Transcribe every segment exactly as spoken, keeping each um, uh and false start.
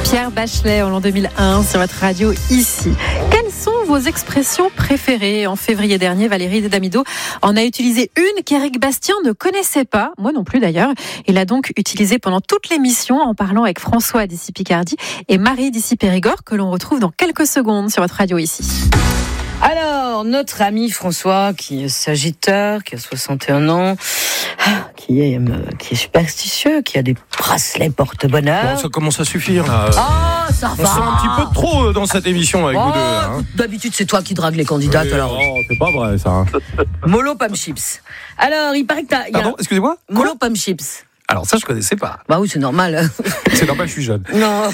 Pierre Bachelet en l'an deux mille un sur votre radio ici. Quelles sont vos expressions préférées? En février dernier, Valérie Damido en a utilisé une qu'Éric Bastien ne connaissait pas, moi non plus d'ailleurs. Il l'a donc utilisée pendant toute l'émission en parlant avec François d'ici Picardie et Marie d'ici Périgord que l'on retrouve dans quelques secondes sur votre radio ici. Alors, notre ami François, qui est sagitaire, qui a soixante et un ans, qui est, qui est superstitieux, qui a des bracelets porte-bonheur. Bon, ça commence à suffire, là. Oh, ça On va. sent un petit peu trop dans cette émission avec oh, vous deux. Hein. D'habitude, c'est toi qui dragues les candidates, Oui, alors. Oh, c'est pas vrai, ça. Molo Pomme Chips. Alors, il paraît que t'as... Pardon, excusez-moi. Molo Pomme Chips. Alors ça, je connaissais pas. Bah oui, c'est normal. C'est normal, je suis jeune. Non.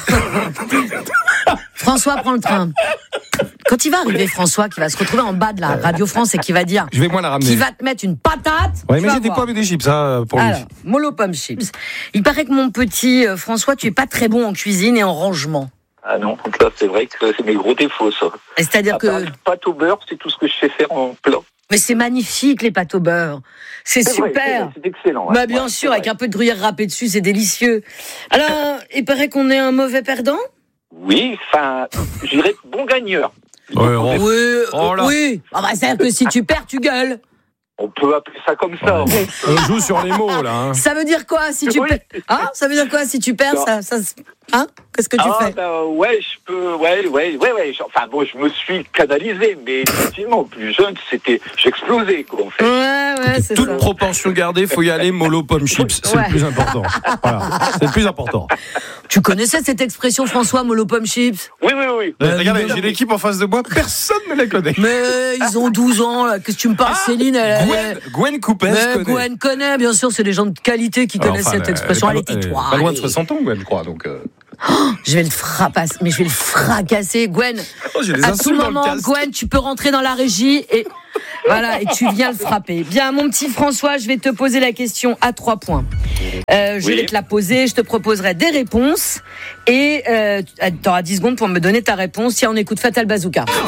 François prend le train. Quand il va arriver, François, qui va se retrouver en bas de la Radio France et qui va dire... Je vais moi la ramener. Qui va te mettre une patate. Ouais, mais j'ai j'ai des pommes et des chips, ça, pour lui. Alors, Molo Pomme Chips. Il paraît que mon petit euh, François, tu es pas très bon en cuisine et en rangement. Ah non, donc là, c'est vrai que c'est mes gros défauts, ça. C'est-à-dire que... Pâte au beurre, c'est tout ce que je sais faire en plat. Mais c'est magnifique, les pâtes au beurre. C'est, c'est super. Vrai, c'est, vrai, c'est excellent. Bah, ouais. bien ouais, sûr, avec vrai. un peu de gruyère râpée dessus, c'est délicieux. Alors, il paraît qu'on est un mauvais perdant? Oui, enfin, je dirais bon gagneur. Ouais, oh. Oui, Oh là. oui. Ah bah, c'est-à-dire que si tu perds, tu gueules. On peut appeler ça comme ça. Ouais. On joue sur les mots, là. Hein. Ça veut dire quoi si tu Oui. perds? Hein? Ça veut dire quoi si tu perds? Ça, ça, hein? Qu'est-ce que tu Ah, fais? bah, ouais, je peux, ouais, ouais, ouais, ouais. Enfin, bon, je me suis canalisé, mais effectivement, plus jeune, c'était, j'explosais, quoi, en fait. Ouais, ouais, c'est Toute ça. proportion gardée, faut y aller mollo pomme chips. C'est Ouais. le plus important. Voilà. C'est le plus important. Tu connaissais cette expression, François, Molo Pomme Chips? Oui, oui, oui. Euh, regardez, j'ai l'équipe en face de moi, personne ne la connaît. Mais ils ont douze ans, là. Qu'est-ce que tu me parles, Ah, Céline? Elle, Gwen, elle- Gwen Coupes Mais connaît. Gwen connaît, bien sûr, c'est des gens de qualité qui Alors, connaissent enfin, cette elle- expression. elle Elle est pas- était elle est toi. Pas loin de allez. soixante ans, Gwen, je crois. Donc, euh... Je vais le frapasser, mais je vais le fracasser, Gwen. oh, j'ai des À insultes tout dans le moment, casque. Gwen, tu peux rentrer dans la régie et voilà, et tu viens le frapper. Bien, mon petit François, je vais te poser la question à trois points. Euh, je Oui. vais te la poser, je te proposerai des réponses et euh, tu auras dix secondes pour me donner ta réponse. Tiens, on écoute Fatal Bazooka.